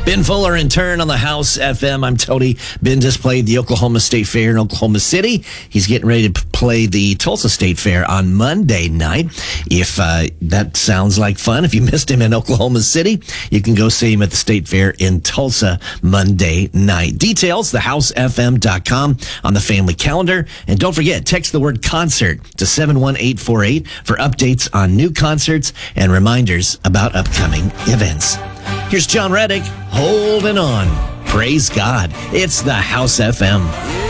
Ben Fuller in turn on the House FM. I'm Tony. Ben just played the Oklahoma State Fair in Oklahoma City. He's getting ready to play the Tulsa State Fair on Monday night. If that sounds like fun, if you missed him in Oklahoma City, you can go see him at the State Fair in Tulsa Monday night. Details, thehousefm.com on the family calendar. And don't forget, text the word concert to 71848 for updates on new concerts and reminders about upcoming events. Here's John Reddick, holding on. Praise God. It's the House FM.